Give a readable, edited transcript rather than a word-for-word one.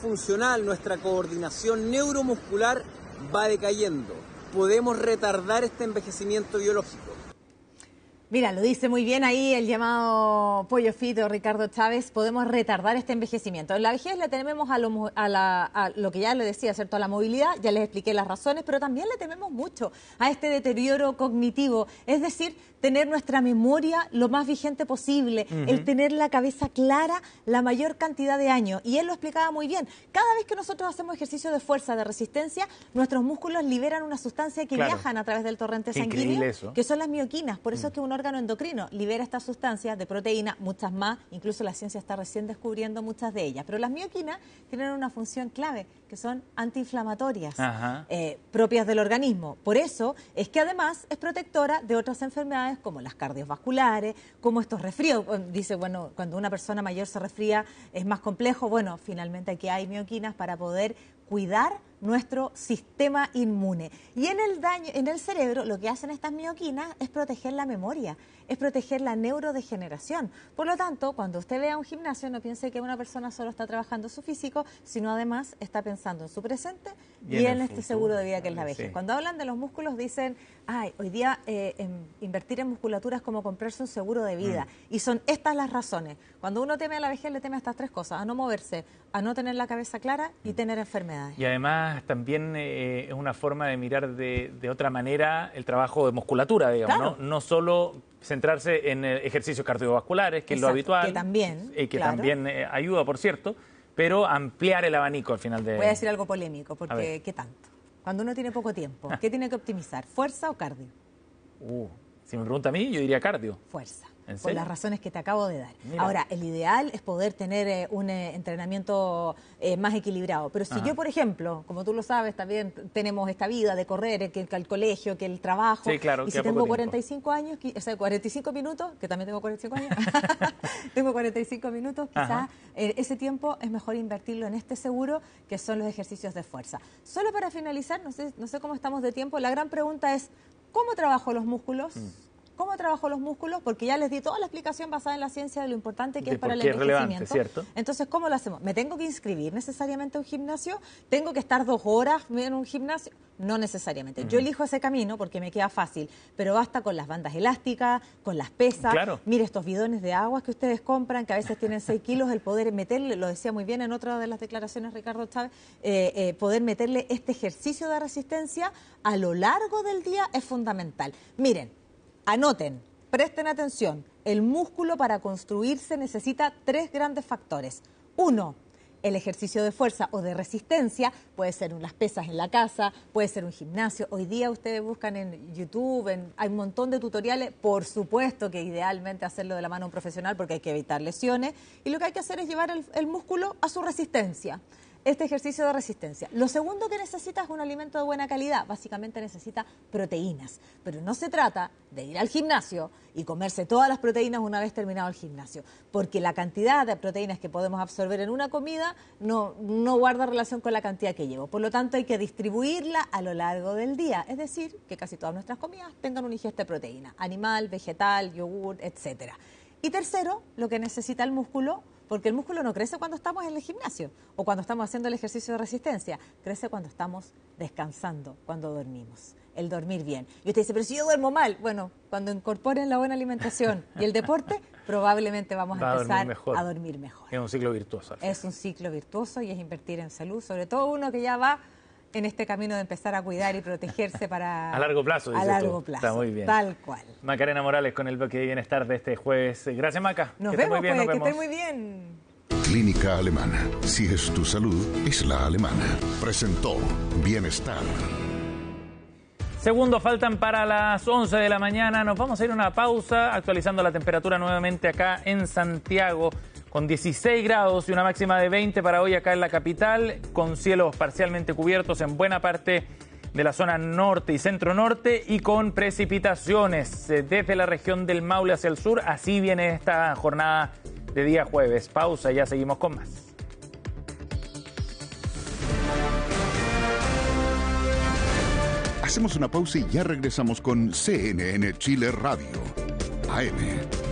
funcional, nuestra coordinación neuromuscular va decayendo. Podemos retardar este envejecimiento biológico. Mira, lo dice muy bien ahí el llamado Pollo Fito, Ricardo Chávez. Podemos retardar este envejecimiento. En la vejez le tememos a lo que ya le decía, ¿cierto? A la movilidad, ya les expliqué las razones, pero también le tememos mucho a este deterioro cognitivo. Es decir, tener nuestra memoria lo más vigente posible, el tener la cabeza clara la mayor cantidad de años. Y él lo explicaba muy bien. Cada vez que nosotros hacemos ejercicio de fuerza, de resistencia, nuestros músculos liberan una sustancia que viajan a través del torrente sanguíneo, que son las mioquinas. Por eso es que un órgano endocrino libera estas sustancias de proteína, muchas más, incluso la ciencia está recién descubriendo muchas de ellas. Pero las mioquinas tienen una función clave, que son antiinflamatorias, propias del organismo. Por eso es que además es protectora de otras enfermedades como las cardiovasculares, como estos resfríos. Dice, bueno, cuando una persona mayor se resfría es más complejo. Bueno, finalmente aquí hay mioquinas para poder cuidar nuestro sistema inmune. Y en el cerebro lo que hacen estas mioquinas es proteger la memoria, es proteger la neurodegeneración. Por lo tanto, cuando usted vea un gimnasio, no piense que una persona solo está trabajando su físico, sino además está pensando en su presente y en este seguro de vida que es la vejez. Cuando hablan de los músculos dicen, ay, hoy día invertir en musculatura es como comprarse un seguro de vida. Y son estas las razones. Cuando uno teme a la vejez, le teme a estas tres cosas: a no moverse, a no tener la cabeza clara y tener enfermedades. Y además también es una forma de mirar de otra manera el trabajo de musculatura, digamos, claro. No solo centrarse en ejercicios cardiovasculares, que es lo habitual, que también, también ayuda, por cierto, pero ampliar el abanico al final de... Voy a decir algo polémico, porque ¿qué tanto? Cuando uno tiene poco tiempo, ¿qué tiene que optimizar? ¿Fuerza o cardio? Si me pregunta a mí, yo diría cardio. Fuerza. ¿En Por serio? las razones que te acabo de dar. Mira. Ahora, el ideal es poder tener un entrenamiento más equilibrado. Pero si yo, por ejemplo, como tú lo sabes, también tenemos esta vida de correr, que el colegio, que el trabajo. Sí, claro, y si tengo 45 años, o sea, 45 minutos, que también tengo 45 años, tengo 45 minutos, quizás ese tiempo es mejor invertirlo en este seguro, que son los ejercicios de fuerza. Solo para finalizar, no sé cómo estamos de tiempo, la gran pregunta es, ¿cómo trabajo los músculos? ¿Cómo trabajo los músculos? Porque ya les di toda la explicación basada en la ciencia de lo importante que es para el envejecimiento. ¿Cierto? Entonces, ¿cómo lo hacemos? ¿Me tengo que inscribir necesariamente a un gimnasio? ¿Tengo que estar 2 horas en un gimnasio? No necesariamente. Yo elijo ese camino porque me queda fácil, pero basta con las bandas elásticas, con las pesas. Claro. Mire estos bidones de agua que ustedes compran, que a veces tienen 6 kilos, el poder meterle, lo decía muy bien en otra de las declaraciones Ricardo Chávez, poder meterle este ejercicio de resistencia a lo largo del día es fundamental. Miren, anoten, presten atención, el músculo para construirse necesita 3 grandes factores. 1, el ejercicio de fuerza o de resistencia, puede ser las pesas en la casa, puede ser un gimnasio. Hoy día ustedes buscan en YouTube, hay un montón de tutoriales, por supuesto que idealmente hacerlo de la mano de un profesional porque hay que evitar lesiones. Y lo que hay que hacer es llevar el músculo a su resistencia. Este ejercicio de resistencia. Lo segundo que necesita es un alimento de buena calidad. Básicamente necesita proteínas. Pero no se trata de ir al gimnasio y comerse todas las proteínas una vez terminado el gimnasio. Porque la cantidad de proteínas que podemos absorber en una comida no guarda relación con la cantidad que llevo. Por lo tanto, hay que distribuirla a lo largo del día. Es decir, que casi todas nuestras comidas tengan una ingesta de proteína. Animal, vegetal, yogur, etcétera. Y tercero, lo que necesita el músculo, porque el músculo no crece cuando estamos en el gimnasio o cuando estamos haciendo el ejercicio de resistencia, crece cuando estamos descansando, cuando dormimos, el dormir bien. Y usted dice, pero si yo duermo mal, bueno, cuando incorporen la buena alimentación y el deporte, probablemente vamos a empezar a dormir mejor. Es un ciclo virtuoso. Es un ciclo virtuoso y es invertir en salud, sobre todo uno que ya va en este camino de empezar a cuidar y protegerse para... A largo plazo, dices tú. A largo plazo, está muy bien. Tal cual. Macarena Morales con el bloque de bienestar de este jueves. Gracias, Maca. Nos vemos, pues, que esté muy bien. Clínica Alemana. Si es tu salud, es la alemana. Presentó Bienestar. Segundos faltan para las 11 de la mañana. Nos vamos a ir a una pausa, actualizando la temperatura nuevamente acá en Santiago, con 16 grados y una máxima de 20 para hoy acá en la capital, con cielos parcialmente cubiertos en buena parte de la zona norte y centro-norte y con precipitaciones desde la región del Maule hacia el sur. Así viene esta jornada de día jueves. Pausa y ya seguimos con más. Hacemos una pausa y ya regresamos con CNN Chile Radio, AM